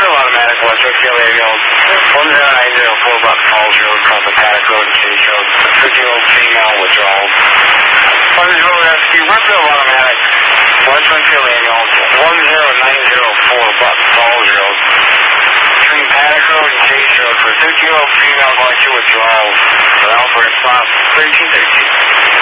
Westerville Automatic, Western Field Ambulance, 10904 Buck Falls Road, across the Paddock Road and Chase Road, 50 female withdrawal. Western Rescue, Westerville Automatic, Western Field Ambulance, 10904 Buck Falls Road, between Paddock Road and Chase Road for 50 female going to withdrawal. For Alpha response, 1313.